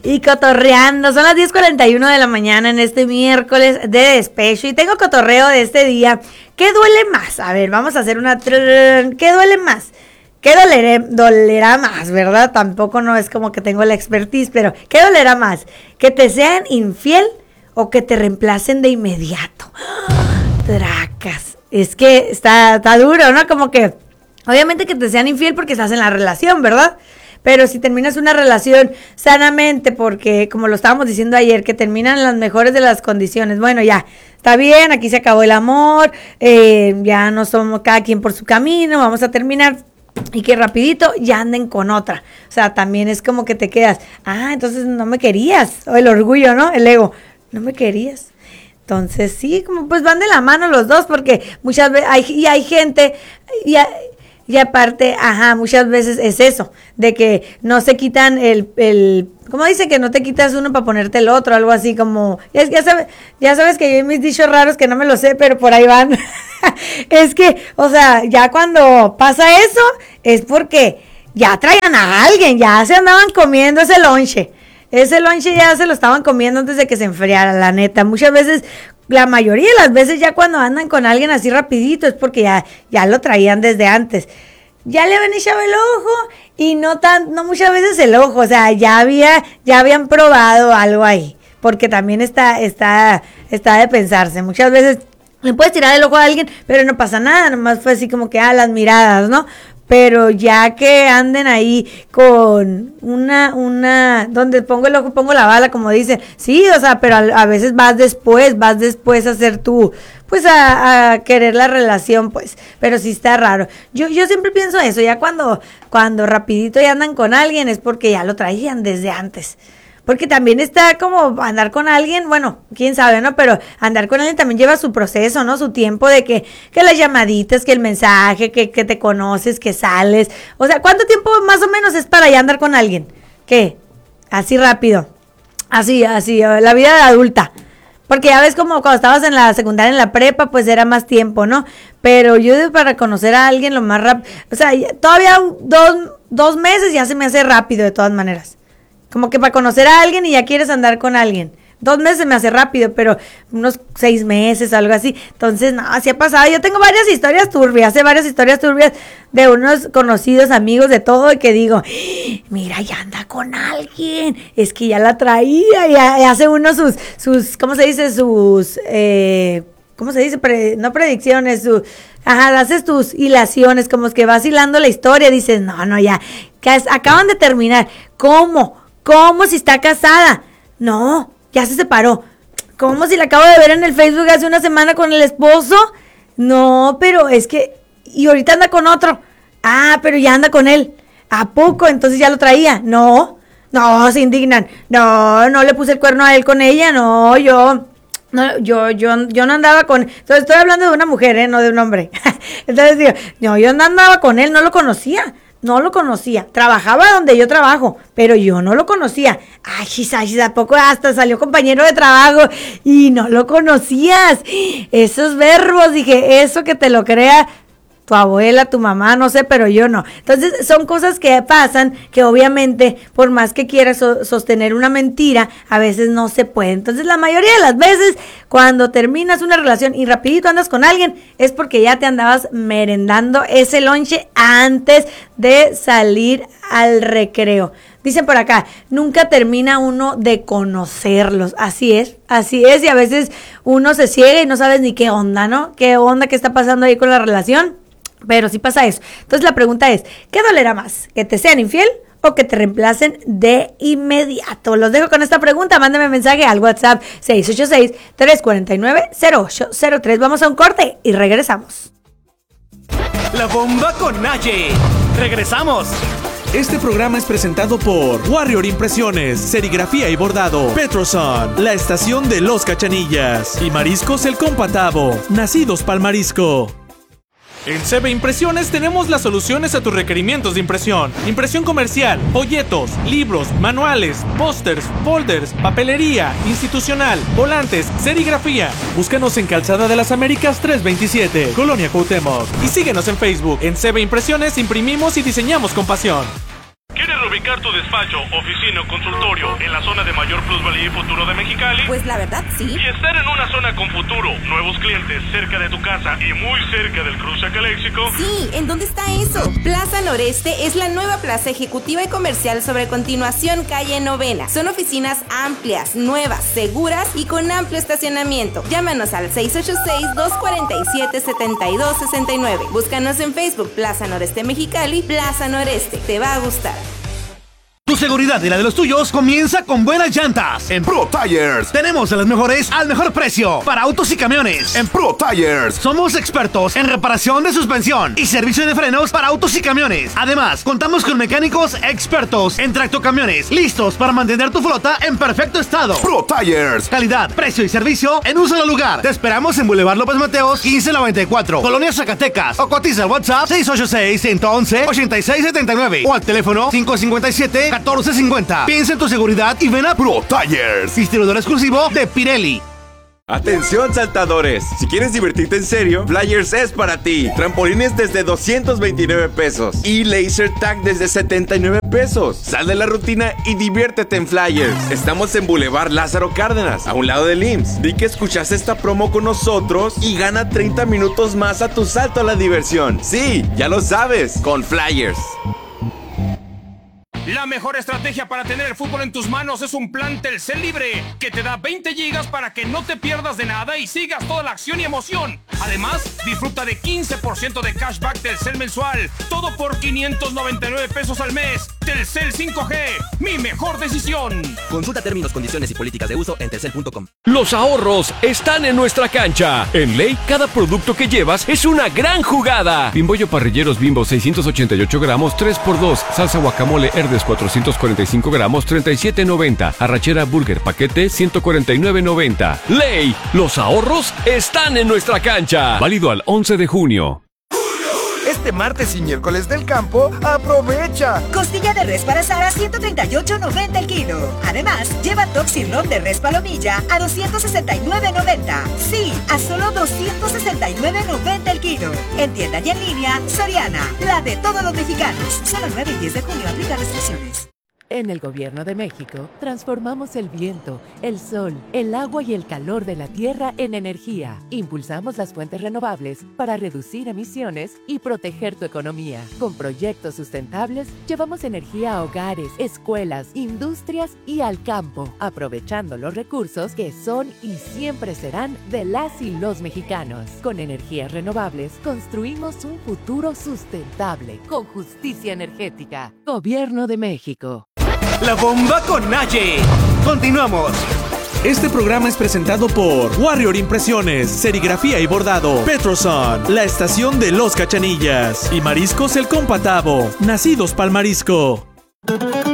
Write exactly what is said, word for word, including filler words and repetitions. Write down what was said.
y cotorreando. Son las diez cuarenta y uno de la mañana en este miércoles de despecho y tengo cotorreo de este día. ¿Qué duele más? A ver, vamos a hacer una... ¿Qué duele más? ¿Qué doleré, dolerá más, verdad? Tampoco no es como que tengo la expertise, pero ¿qué dolerá más? ¿Que te sean infiel o que te reemplacen de inmediato? Tracas. Es que está, está duro, ¿no? Como que, obviamente que te sean infiel porque estás en la relación, ¿verdad? Pero si terminas una relación sanamente, porque como lo estábamos diciendo ayer, que terminan las mejores de las condiciones, bueno, ya, está bien, aquí se acabó el amor, eh, ya no somos cada quien por su camino, vamos a terminar, y que rapidito ya anden con otra. O sea, también es como que te quedas, ah, entonces no me querías, o el orgullo, ¿no? El ego, no me querías. Entonces sí, como pues van de la mano los dos, porque muchas veces hay, y hay gente, y hay, Y aparte, ajá, muchas veces es eso, de que no se quitan el, el ¿cómo dice? Que no te quitas uno para ponerte el otro, algo así como, es, ya, sabes, ya sabes que yo hay mis dichos raros que no me lo sé, pero por ahí van. Es que, o sea, ya cuando pasa eso, es porque ya traían a alguien, ya se andaban comiendo ese lonche. Ese lonche ya se lo estaban comiendo antes de que se enfriara, la neta. Muchas veces... La mayoría de las veces ya cuando andan con alguien así rapidito es porque ya, ya lo traían desde antes. Ya le habían echado el ojo y no tan, no muchas veces el ojo, o sea, ya había, ya habían probado algo ahí. Porque también está, está, está de pensarse. Muchas veces le puedes tirar el ojo a alguien, pero no pasa nada, nomás fue así como que a ah, las miradas, ¿no? Pero ya que anden ahí con una, una, donde pongo el ojo, pongo la bala, como dicen, sí, o sea, pero a, a veces vas después, vas después a hacer tú, pues a, a querer la relación, pues, pero sí está raro. Yo, yo siempre pienso eso, ya cuando, cuando rapidito ya andan con alguien es porque ya lo traían desde antes. Porque también está como andar con alguien, bueno, quién sabe, ¿no? Pero andar con alguien también lleva su proceso, ¿no? Su tiempo de que, que las llamaditas, que el mensaje, que, que te conoces, que sales. O sea, ¿cuánto tiempo más o menos es para ya andar con alguien? ¿Qué? Así rápido. Así, así, la vida de adulta. Porque ya ves como cuando estabas en la secundaria, en la prepa, pues era más tiempo, ¿no? Pero yo para conocer a alguien lo más rápido, o sea, todavía dos, dos meses ya se me hace rápido de todas maneras. Como que para conocer a alguien y ya quieres andar con alguien. Dos meses se me hace rápido, pero unos seis meses, algo así. Entonces, no, así ha pasado. Yo tengo varias historias turbias, sé varias historias turbias de unos conocidos, amigos, de todo, y que digo, mira, ya anda con alguien. Es que ya la traía, ya, ya hace uno sus, sus, ¿cómo se dice? Sus, eh, ¿cómo se dice? Pre, no predicciones, sus... Ajá, haces tus hilaciones, como es que vas hilando la historia, dices, no, no, ya, que acaban de terminar. ¿Cómo? ¿Cómo si está casada? No, ya se separó. ¿Cómo si la acabo de ver en el Facebook hace una semana con el esposo? No, pero es que... Y ahorita anda con otro. Ah, pero ya anda con él. ¿A poco? Entonces ya lo traía. No, no, se indignan. No, no le puse el cuerno a él con ella. No, yo... No, yo, yo, yo no andaba con... Entonces estoy hablando de una mujer, ¿eh? No de un hombre. Entonces digo, no, yo no andaba con él, no lo conocía. No lo conocía, trabajaba donde yo trabajo, pero yo no lo conocía. Ay, ay, ¿a poco hasta salió compañero de trabajo y no lo conocías? Esos verbos, dije, eso que te lo crea tu abuela, tu mamá, no sé, pero yo no. Entonces son cosas que pasan que obviamente por más que quieras so- sostener una mentira, a veces no se puede. Entonces la mayoría de las veces cuando terminas una relación y rapidito andas con alguien es porque ya te andabas merendando ese lonche antes de salir al recreo. Dicen por acá, nunca termina uno de conocerlos. Así es, así es, y a veces uno se ciega y no sabes ni qué onda, ¿no? ¿Qué onda? ¿Qué está pasando ahí con la relación? Pero sí pasa eso. Entonces la pregunta es, ¿qué dolerá más? ¿Que te sean infiel o que te reemplacen de inmediato? Los dejo con esta pregunta. Mándame mensaje al WhatsApp seis ocho seis, tres cuatro nueve, cero ocho cero tres. Vamos a un corte y regresamos. La bomba con Naye. Regresamos. Este programa es presentado por Warrior Impresiones, Serigrafía y Bordado, Petroson, la estación de los Cachanillas y Mariscos El Compatavo, nacidos pa'l marisco. En C B Impresiones tenemos las soluciones a tus requerimientos de impresión. Impresión comercial, folletos, libros, manuales, pósters, folders, papelería, institucional, volantes, serigrafía. Búscanos en Calzada de las Américas trescientos veintisiete, Colonia Cuauhtémoc. Y síguenos en Facebook. En C B Impresiones imprimimos y diseñamos con pasión. ¿Quieres Rubik ubicar tu despacho, oficina o consultorio en la zona de mayor plusvalía y futuro de Mexicali? Pues la verdad sí. Y estar en una zona con futuro, nuevos clientes cerca de tu casa y muy cerca del cruce Caléxico. Sí, ¿en dónde está eso? Plaza Noreste es la nueva plaza ejecutiva y comercial sobre Continuación Calle Novena. Son oficinas amplias, nuevas, seguras y con amplio estacionamiento. Llámanos al seis ocho seis, dos cuatro siete, siete dos seis nueve. Búscanos en Facebook Plaza Noreste Mexicali, Plaza Noreste. Te va a gustar. Tu seguridad y la de los tuyos comienza con buenas llantas. En Pro Tires tenemos las mejores al mejor precio para autos y camiones. En Pro Tires somos expertos en reparación de suspensión y servicio de frenos para autos y camiones. Además, contamos con mecánicos expertos en tractocamiones, listos para mantener tu flota en perfecto estado. Pro Tires, calidad, precio y servicio en un solo lugar. Te esperamos en Boulevard López Mateos quince noventa y cuatro, Colonia Zacatecas, o cotiza al WhatsApp seis ocho seis, uno uno uno, ocho seis siete nueve o al teléfono cinco cinco siete, catorce cincuenta. Piensa en tu seguridad y ven a Pro Tires, distribuidor exclusivo de Pirelli. Atención saltadores, si quieres divertirte en serio, Flyers es para ti. Trampolines desde doscientos veintinueve pesos y laser tag desde setenta y nueve pesos. Sal de la rutina y diviértete en Flyers. Estamos en Boulevard Lázaro Cárdenas, a un lado del I M S S. Di que escuchaste esta promo con nosotros y gana treinta minutos más a tu salto a la diversión. Sí, ya lo sabes, con Flyers. La mejor estrategia para tener el fútbol en tus manos es un plan Telcel Libre que te da veinte gigas para que no te pierdas de nada y sigas toda la acción y emoción. Además, disfruta de quince por ciento de cashback Telcel mensual, todo por quinientos noventa y nueve pesos al mes. Telcel cinco G, mi mejor decisión. Consulta términos, condiciones y políticas de uso en telcel punto com. Los ahorros están en nuestra cancha. En Ley, cada producto que llevas es una gran jugada. Bimbollo Parrilleros Bimbo seiscientos ochenta y ocho gramos, tres por dos. Salsa guacamole Herdes cuatrocientos cuarenta y cinco gramos, treinta y siete noventa. Arrachera Burger paquete ciento cuarenta y nueve noventa. Ley, los ahorros están en nuestra cancha. Válido al once de junio. Este martes y miércoles del campo, aprovecha. Costilla de res para asar a ciento treinta y ocho noventa el kilo. Además, lleva Toxirlón de res palomilla a doscientos sesenta y nueve noventa. Sí, a solo doscientos sesenta y nueve noventa el kilo. En tienda y en línea, Soriana, la de todos los mexicanos. Solo nueve y diez de junio aplica restricciones. En el Gobierno de México, transformamos el viento, el sol, el agua y el calor de la tierra en energía. Impulsamos las fuentes renovables para reducir emisiones y proteger tu economía. Con proyectos sustentables, llevamos energía a hogares, escuelas, industrias y al campo, aprovechando los recursos que son y siempre serán de las y los mexicanos. Con energías renovables, construimos un futuro sustentable, con justicia energética. Gobierno de México. La bomba con Naye. Continuamos. Este programa es presentado por Warrior Impresiones, Serigrafía y Bordado, Petroson, la estación de los Cachanillas y Mariscos El Compatavo, nacidos pa'l marisco.